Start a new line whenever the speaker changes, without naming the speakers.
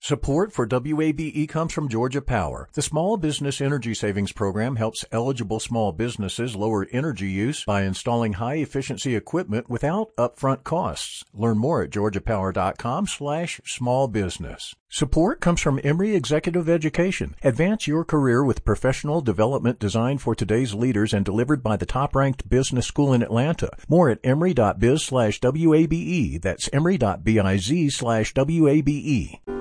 Support for WABE comes from Georgia Power. The Small Business Energy Savings Program helps eligible small businesses lower energy use by installing high-efficiency equipment without upfront costs. Learn more at georgiapower.com/smallbusiness. Support comes from Emory Executive Education. Advance your career with professional development designed for today's leaders and delivered by the top-ranked business school in Atlanta. More at emory.biz/WABE. That's emory.biz/WABE.